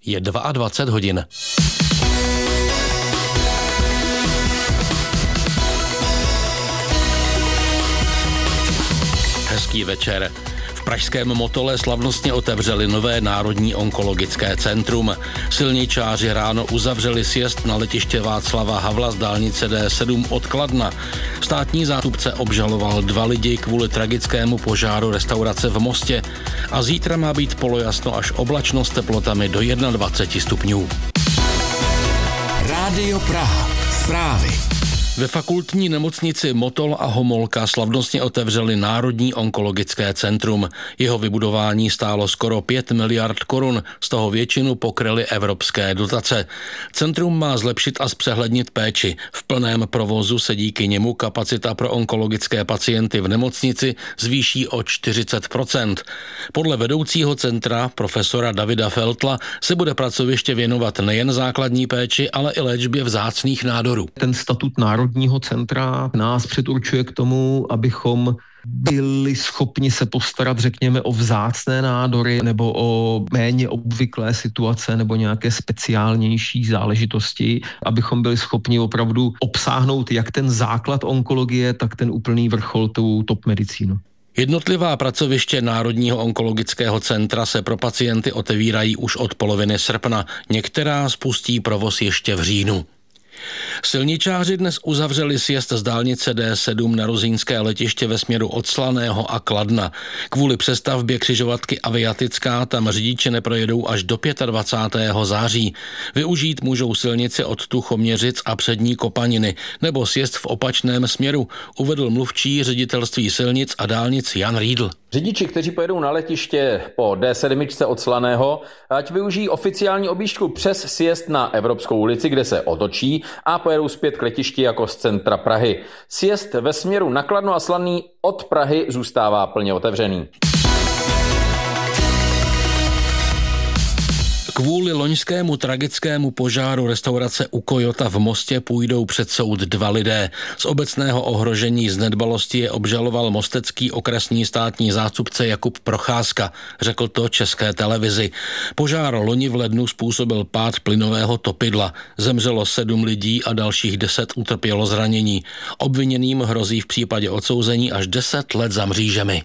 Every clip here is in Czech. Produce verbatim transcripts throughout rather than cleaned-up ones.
Je dvacet dva hodin. Hezký večer. V pražském Motole slavnostně otevřeli nové Národní onkologické centrum. Silničáři ráno uzavřeli sjezd na letiště Václava Havla z dálnice D sedm od Kladna. Státní zástupce obžaloval dva lidi kvůli tragickému požáru restaurace v Mostě a zítra má být polojasno až oblačno s teplotami do dvacet jedna stupňů. Rádio Praha. Zprávy. Ve fakultní nemocnici Motol a Homolka slavnostně otevřeli Národní onkologické centrum. Jeho vybudování stálo skoro pět miliard korun, z toho většinu pokryly evropské dotace. Centrum má zlepšit a zpřehlednit péči. V plném provozu se díky němu kapacita pro onkologické pacienty v nemocnici zvýší o čtyřicet procent. Podle vedoucího centra, profesora Davida Feltla, se bude pracoviště věnovat nejen základní péči, ale i léčbě vzácných nádorů. Ten statut Národního centra nás předurčuje k tomu, abychom byli schopni se postarat, řekněme, o vzácné nádory nebo o méně obvyklé situace nebo nějaké speciálnější záležitosti, abychom byli schopni opravdu obsáhnout jak ten základ onkologie, tak ten úplný vrchol, tu top medicínu. Jednotlivá pracoviště Národního onkologického centra se pro pacienty otevírají už od poloviny srpna. Některá spustí provoz ještě v říjnu. Silničáři dnes uzavřeli sjezd z dálnice D sedm na Ruzyňské letiště ve směru od Slaného a Kladna. Kvůli přestavbě křižovatky Aviatická tam řidiči neprojedou až do dvacátého pátého září. Využít můžou silnici od Tuchoměřic a Přední Kopaniny nebo sjezd v opačném směru, uvedl mluvčí ředitelství silnic a dálnic Jan Riedl. Řidiči, kteří pojedou na letiště po D sedm od Slaného, ať využijí oficiální objížďku přes sjezd na Evropskou ulici, kde se otočí a pojedou zpět k letišti jako z centra Prahy. Sjezd ve směru na Kladno a Slaný od Prahy zůstává plně otevřený. Kvůli loňskému tragickému požáru restaurace u Kojota v Mostě půjdou před soud dva lidé. Z obecného ohrožení z nedbalosti je obžaloval mostecký okresní státní zástupce Jakub Procházka, řekl to České televizi. Požár loni v lednu způsobil pád plynového topidla. Zemřelo sedm lidí a dalších deset utrpělo zranění. Obviněným hrozí v případě odsouzení až deset let za mřížemi.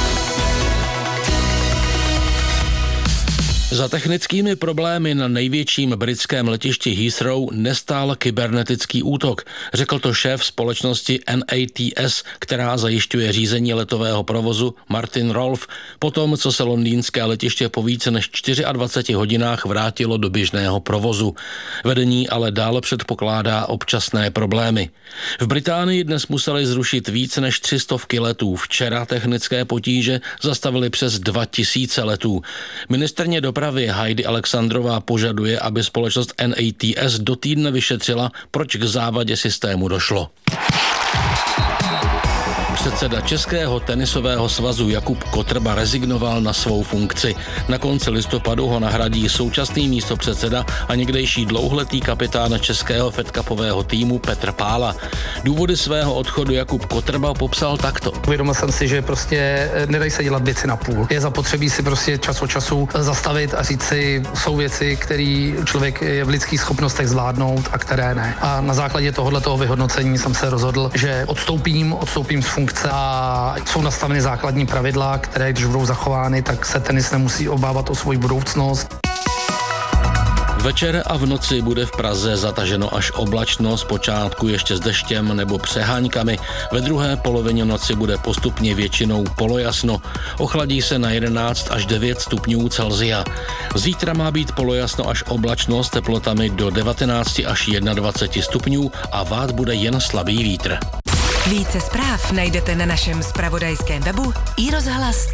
Za technickými problémy na největším britském letišti Heathrow nestál kybernetický útok, řekl to šéf společnosti N A T S, která zajišťuje řízení letového provozu, Martin Rolfe, potom, co se londýnské letiště po více než dvaceti čtyřech hodinách vrátilo do běžného provozu. Vedení ale dále předpokládá občasné problémy. V Británii dnes museli zrušit více než tři stovky letů. Včera technické potíže zastavili přes dva tisíce letů. Ministryně dopravy Heidi Alexandrová požaduje, aby společnost N A T S do týdne vyšetřila, proč k závadě systému došlo. Předseda Českého tenisového svazu Jakub Kotrba rezignoval na svou funkci. Na konci listopadu ho nahradí současný místopředseda a někdejší dlouholetý kapitán českého fedkapového týmu Petr Pála. Důvody svého odchodu Jakub Kotrba popsal takto. Uvědomil jsem si, že prostě nedají se dělat věci na půl. Je zapotřebí si prostě čas od času zastavit a říct si, jsou věci, které člověk je v lidských schopnostech zvládnout a které ne. A na základě tohoto vyhodnocení jsem se rozhodl, že odstoupím, odstoupím z funkce a jsou nastaveny základní pravidla, které když budou zachovány, tak se tenis nemusí obávat o svou budoucnost. Večer a v noci bude v Praze zataženo až oblačno, zpočátku ještě s deštěm nebo přeháňkami. Ve druhé polovině noci bude postupně většinou polojasno. Ochladí se na jedenáct až devět stupňů Celsia. Zítra má být polojasno až oblačno s teplotami do devatenáct až dvacet jedna stupňů a vát bude jen slabý vítr. Více zpráv najdete na našem zpravodajském webu i rozhlas